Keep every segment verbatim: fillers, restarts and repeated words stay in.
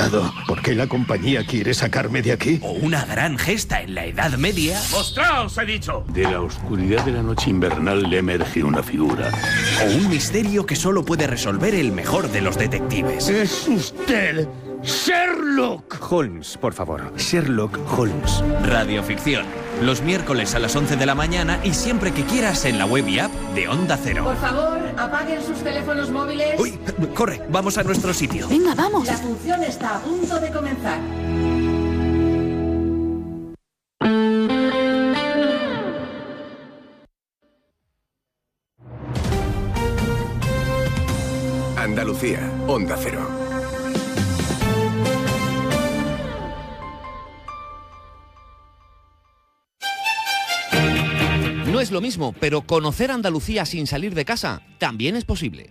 pasado? ¿Por qué la compañía quiere sacarme de aquí? O una gran gesta en la Edad Media. ¡Mostraos, he dicho! De la oscuridad de la noche invernal le emerge una figura. O un misterio que solo puede resolver el mejor de los detectives. ¡Es usted Sherlock Holmes, por favor. Sherlock Holmes. Radioficción. Los miércoles a las once de la mañana y siempre que quieras en la web y app de Onda Cero. Por favor, apaguen sus teléfonos móviles. Uy, corre, vamos a nuestro sitio. Venga, vamos. La función está a punto de comenzar. Andalucía, Onda Cero. No es lo mismo, pero conocer Andalucía sin salir de casa también es posible.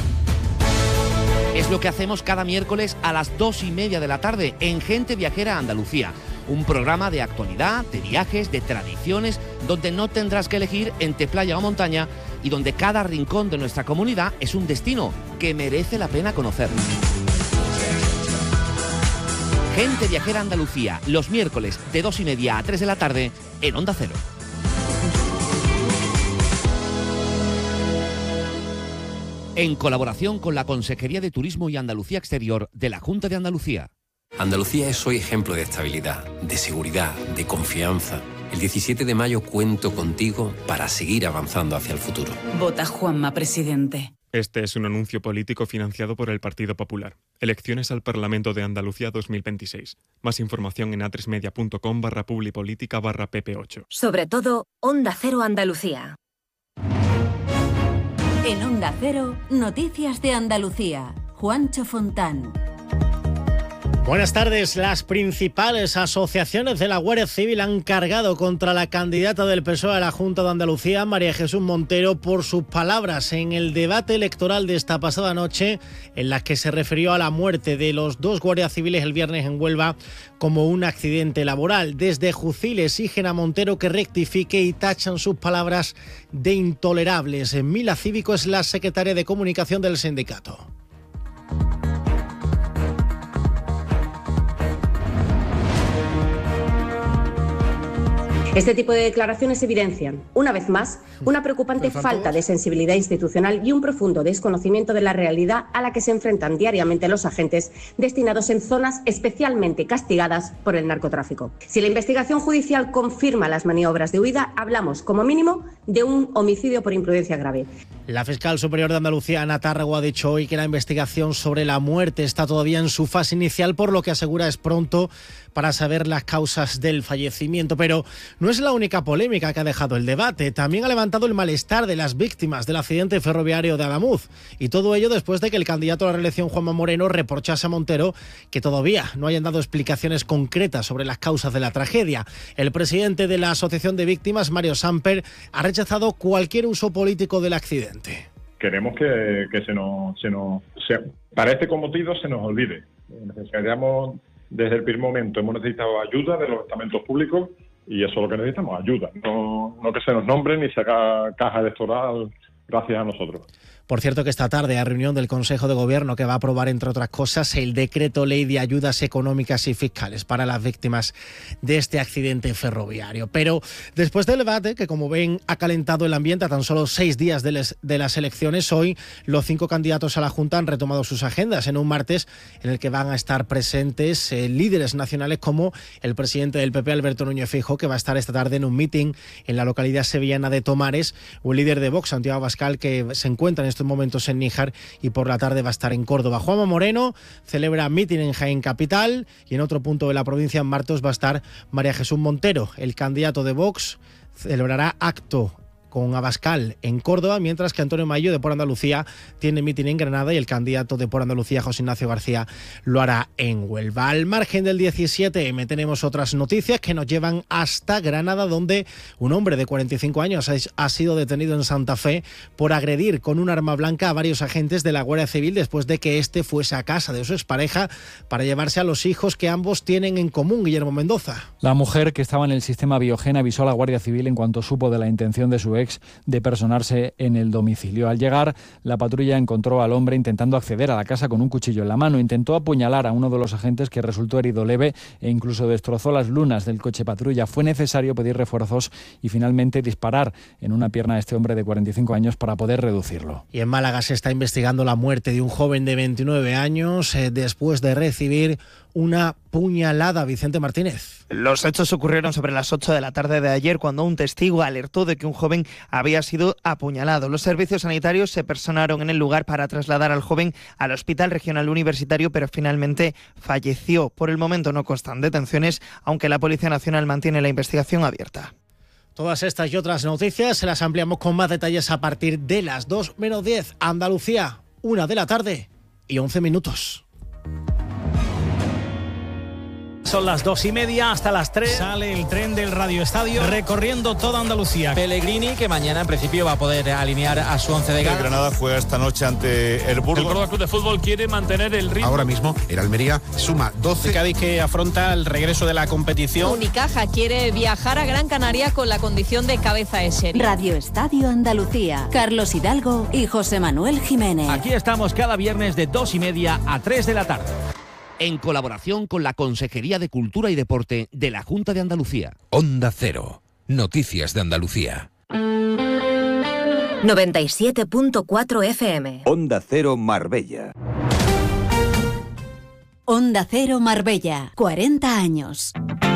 Es lo que hacemos cada miércoles a las dos y media de la tarde en Gente Viajera Andalucía, un programa de actualidad, de viajes, de tradiciones, donde no tendrás que elegir entre playa o montaña y donde cada rincón de nuestra comunidad es un destino que merece la pena conocer. Gente Viajera Andalucía, los miércoles de dos y media a tres de la tarde en Onda Cero. En colaboración con la Consejería de Turismo y Andalucía Exterior de la Junta de Andalucía. Andalucía es hoy ejemplo de estabilidad, de seguridad, de confianza. El diecisiete de mayo cuento contigo para seguir avanzando hacia el futuro. Vota Juanma, presidente. Este es un anuncio político financiado por el Partido Popular. Elecciones al Parlamento de Andalucía dos mil veintiséis. Más información en atresmedia.com barra publipolítica barra pp8. Sobre todo, Onda Cero Andalucía. En Onda Cero, Noticias de Andalucía. Juancho Fontán. Buenas tardes. Las principales asociaciones de la Guardia Civil han cargado contra la candidata del P S O E a la Junta de Andalucía, María Jesús Montero, por sus palabras en el debate electoral de esta pasada noche, en las que se refirió a la muerte de los dos guardias civiles el viernes en Huelva como un accidente laboral. Desde Jucil exigen a Montero que rectifique y tachan sus palabras de intolerables. Mila Cívico es la secretaria de Comunicación del sindicato. Este tipo de declaraciones evidencian, una vez más, una preocupante falta de sensibilidad institucional y un profundo desconocimiento de la realidad a la que se enfrentan diariamente los agentes destinados en zonas especialmente castigadas por el narcotráfico. Si la investigación judicial confirma las maniobras de huida, hablamos, como mínimo, de un homicidio por imprudencia grave. La fiscal superior de Andalucía, Ana Tárrego, ha dicho hoy que la investigación sobre la muerte está todavía en su fase inicial, por lo que asegura es pronto para saber las causas del fallecimiento. Pero no es la única polémica que ha dejado el debate. También ha levantado el malestar de las víctimas del accidente ferroviario de Adamuz. Y todo ello después de que el candidato a la reelección, Juanma Moreno, reprochase a Montero que todavía no hayan dado explicaciones concretas sobre las causas de la tragedia. El presidente de la Asociación de Víctimas, Mario Samper, ha rechazado cualquier uso político del accidente. Queremos que, que se nos, se nos se, para este cometido se nos olvide. Necesitamos, desde el primer momento, hemos necesitado ayuda de los estamentos públicos y eso es lo que necesitamos, ayuda. No, no que se nos nombre ni se haga caja electoral gracias a nosotros. Por cierto que esta tarde hay reunión del Consejo de Gobierno que va a aprobar, entre otras cosas, el decreto ley de ayudas económicas y fiscales para las víctimas de este accidente ferroviario. Pero después del debate, que como ven ha calentado el ambiente a tan solo seis días de, les, de las elecciones, hoy los cinco candidatos a la Junta han retomado sus agendas en un martes en el que van a estar presentes eh, líderes nacionales como el presidente del P P, Alberto Núñez Feijóo, que va a estar esta tarde en un meeting en la localidad sevillana de Tomares, o el líder de Vox, Santiago Abascal, que se encuentra en estos momentos en Níjar y por la tarde va a estar en Córdoba. Juanma Moreno celebra meeting en Jaén Capital y en otro punto de la provincia, en Martos, va a estar María Jesús Montero. El candidato de Vox celebrará acto con Abascal en Córdoba, mientras que Antonio Mayo de Por Andalucía tiene mitin en Granada y el candidato de Por Andalucía, José Ignacio García, lo hará en Huelva. Al margen del diecisiete eme tenemos otras noticias que nos llevan hasta Granada, donde un hombre de cuarenta y cinco años ha sido detenido en Santa Fe por agredir con un arma blanca a varios agentes de la Guardia Civil después de que éste fuese a casa de su expareja para llevarse a los hijos que ambos tienen en común. Guillermo Mendoza. La mujer, que estaba en el sistema Biogen, avisó a la Guardia Civil en cuanto supo de la intención de su ex de personarse en el domicilio. Al llegar, la patrulla encontró al hombre intentando acceder a la casa con un cuchillo en la mano. Intentó apuñalar a uno de los agentes, que resultó herido leve e incluso destrozó las lunas del coche patrulla. Fue necesario pedir refuerzos y finalmente disparar en una pierna de este hombre de cuarenta y cinco años para poder reducirlo. Y en Málaga se está investigando la muerte de un joven de veintinueve años eh, después de recibir una puñalada. Vicente Martínez. Los hechos ocurrieron sobre las ocho de la tarde de ayer, cuando un testigo alertó de que un joven había sido apuñalado. Los servicios sanitarios se personaron en el lugar para trasladar al joven al Hospital Regional Universitario, pero finalmente falleció. Por el momento no constan detenciones, aunque la Policía Nacional mantiene la investigación abierta. Todas estas y otras noticias se las ampliamos con más detalles a partir de las dos menos diez. Andalucía, una de la tarde y once minutos. Son las dos y media hasta las tres. Sale el tren del Radio Estadio recorriendo toda Andalucía. Pellegrini, que mañana en principio va a poder alinear a su once de gala. El Granada juega esta noche ante el Burgos. El Córdoba Club de Fútbol quiere mantener el ritmo. Ahora mismo el Almería suma doce. El Cádiz, que afronta el regreso de la competición. Unicaja quiere viajar a Gran Canaria con la condición de cabeza de serie. Radio Estadio Andalucía. Carlos Hidalgo y José Manuel Jiménez. Aquí estamos cada viernes de dos y media a tres de la tarde. En colaboración con la Consejería de Cultura y Deporte de la Junta de Andalucía. Onda Cero. Noticias de Andalucía. noventa y siete punto cuatro F M. Onda Cero Marbella. Onda Cero Marbella. cuarenta años.